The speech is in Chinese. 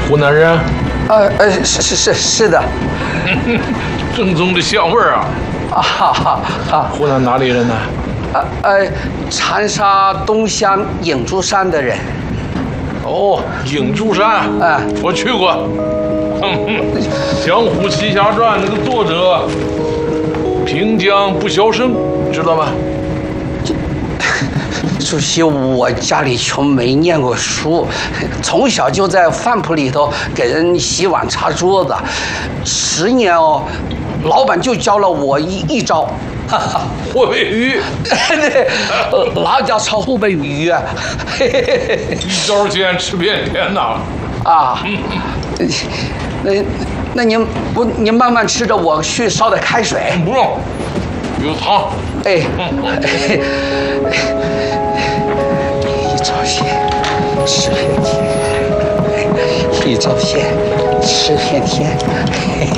湖南人？ 是的。 正宗的香味儿啊！湖南哪里人呢？ 长沙东乡影珠山的人。 哦，影珠山，我去过。《江湖奇侠传》那个作者平江不肖生，知道吗？ 主席，我家里穷，没念过书，从小就在饭铺里头给人洗碗擦桌子，10年哦，老板就教了我一招。 后背鱼， 对，哪叫炒后背鱼啊？ 一招鲜吃遍天呐！ 那您慢慢吃着，我去烧点开水。 不用，有糖。 一招鲜吃遍天，一招鲜吃遍天。